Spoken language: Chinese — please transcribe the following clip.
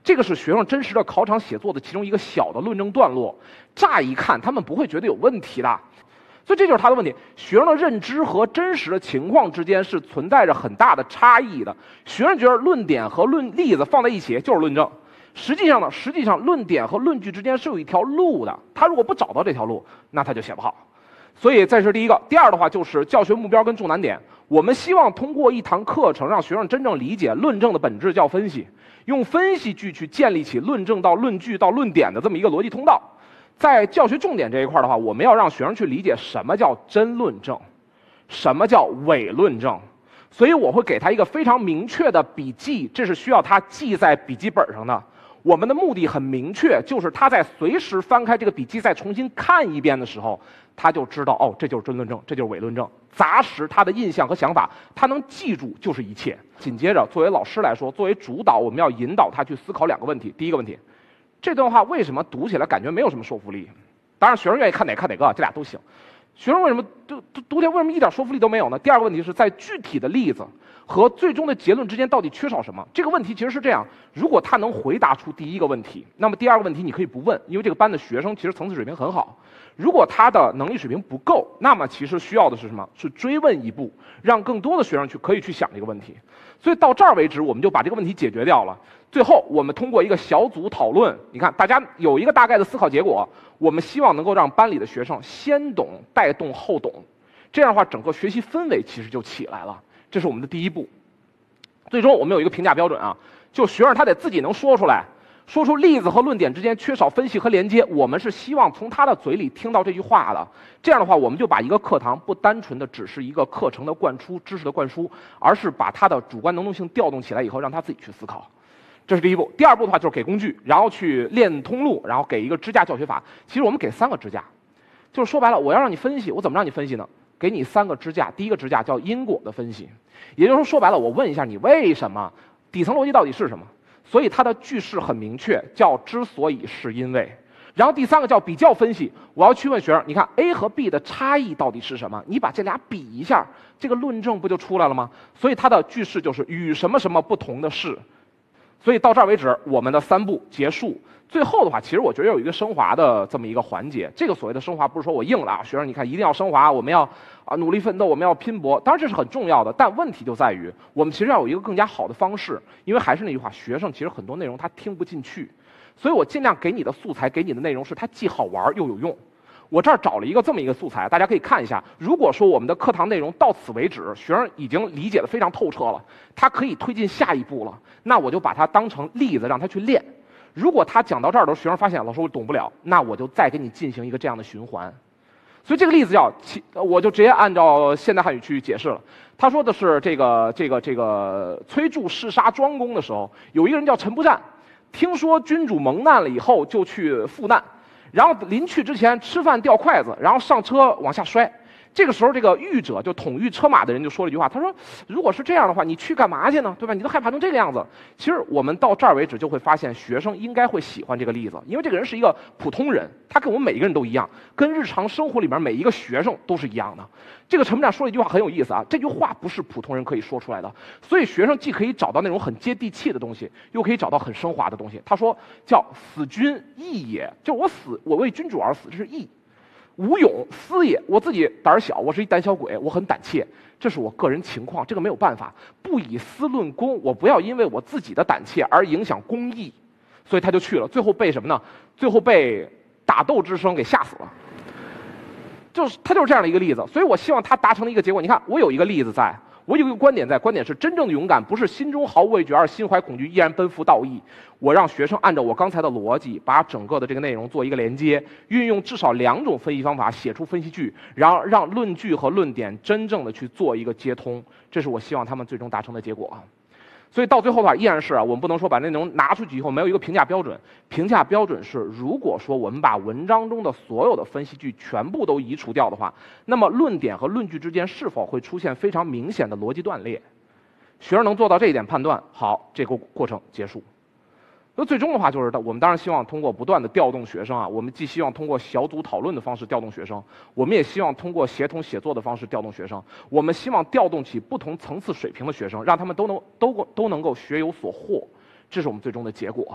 这个是学生真实的考场写作的其中一个小的论证段落，乍一看他们不会觉得有问题的。所以这就是他的问题，学生的认知和真实的情况之间是存在着很大的差异的。学生觉得论点和例子放在一起就是论证，实际上论点和论据之间是有一条路的，他如果不找到这条路，那他就写不好。所以这是第一个。第二的话就是教学目标跟重难点，我们希望通过一堂课程让学生真正理解论证的本质叫分析，用分析句去建立起论证到论据到论点的这么一个逻辑通道。在教学重点这一块的话，我们要让学生去理解什么叫真论证，什么叫伪论证。所以我会给他一个非常明确的笔记，这是需要他记在笔记本上的。我们的目的很明确，就是他在随时翻开这个笔记再重新看一遍的时候，他就知道哦，这就是真论证，这就是伪论证。杂识他的印象和想法，他能记住就是一切。紧接着，作为老师来说，作为主导，我们要引导他去思考两个问题。第一个问题，这段话为什么读起来感觉没有什么说服力？当然，学生愿意看哪个，这俩都行。学生为什么读起来为什么一点说服力都没有呢？第二个问题是在具体的例子和最终的结论之间到底缺少什么？这个问题其实是这样：如果他能回答出第一个问题，那么第二个问题你可以不问，因为这个班的学生其实层次水平很好。如果他的能力水平不够，那么其实需要的是什么？是追问一步，让更多的学生可以去想这个问题。所以到这儿为止，我们就把这个问题解决掉了。最后，我们通过一个小组讨论，你看大家有一个大概的思考结果，我们希望能够让班里的学生先懂带动后懂，这样的话整个学习氛围其实就起来了。这是我们的第一步。最终我们有一个评价标准啊，就学生他得自己能说出来，说出例子和论点之间缺少分析和连接，我们是希望从他的嘴里听到这句话的。这样的话，我们就把一个课堂不单纯的只是一个课程的灌输、知识的灌输，而是把他的主观能动性调动起来以后，让他自己去思考。这是第一步。第二步的话就是给工具，然后去练通路，然后给一个支架教学法。其实我们给3个支架，就是说白了，我要让你分析，我怎么让你分析呢？给你3个支架。第一个支架叫因果的分析，也就是说白了，我问一下你为什么，底层逻辑到底是什么？所以它的句式很明确，叫之所以是因为。然后第3个叫比较分析，我要去问学生，你看 A 和 B 的差异到底是什么？你把这俩比一下，这个论证不就出来了吗？所以它的句式就是与什么什么不同的是。所以到这儿为止，我们的3步结束。最后的话，其实我觉得有一个升华的这么一个环节。这个所谓的升华，不是说我硬了啊，学生你看一定要升华，我们要努力奋斗，我们要拼搏。当然这是很重要的，但问题就在于我们其实要有一个更加好的方式。因为还是那句话，学生其实很多内容他听不进去，所以我尽量给你的素材，给你的内容是它既好玩又有用。我这儿找了这么一个素材，大家可以看一下。如果说我们的课堂内容到此为止，学生已经理解得非常透彻了，他可以推进下一步了，那我就把它当成例子让他去练。如果他讲到这儿的时候，学生发现老师我懂不了，那我就再给你进行一个这样的循环。所以这个例子我就直接按照现代汉语去解释了。他说的是这个崔杼弑杀庄公的时候，有一个人叫陈不战，听说君主蒙难了以后就去赴难，然后临去之前吃饭掉筷子，然后上车往下摔。这个时候，这个御者就统御车马的人就说了一句话，他说：“如果是这样的话，你去干嘛去呢？对吧？你都害怕成这个样子。”其实我们到这儿为止就会发现，学生应该会喜欢这个例子，因为这个人是一个普通人，他跟我们每一个人都一样，跟日常生活里面每一个学生都是一样的。这个陈部长说了一句话很有意思啊，这句话不是普通人可以说出来的，所以学生既可以找到那种很接地气的东西，又可以找到很升华的东西。他说叫死君义也，就是我死，我为君主而死，这是义。无勇私也，我自己胆小，我是一胆小鬼，我很胆怯，这是我个人情况，这个没有办法。不以私论公，我不要因为我自己的胆怯而影响公义，所以他就去了，最后被什么呢？最后被打斗之声给吓死了。他就是这样的一个例子，所以我希望他达成了一个结果。你看，我有一个例子在。我有一个观点在，观点是真正的勇敢不是心中毫无畏惧，而心怀恐惧依然奔赴道义。我让学生按照我刚才的逻辑，把整个的这个内容做一个连接，运用至少2种分析方法写出分析句，然后让论据和论点真正的去做一个接通，这是我希望他们最终达成的结果。所以到最后的话，依然是我们不能说把内容拿出去以后没有一个评价标准。评价标准是，如果说我们把文章中的所有的分析句全部都移除掉的话，那么论点和论据之间是否会出现非常明显的逻辑断裂？学生能做到这一点判断，好，这个过程结束。那最终的话就是，我们当然希望通过不断的调动学生啊，我们既希望通过小组讨论的方式调动学生，我们也希望通过协同写作的方式调动学生。我们希望调动起不同层次水平的学生，让他们都能够学有所获，这是我们最终的结果。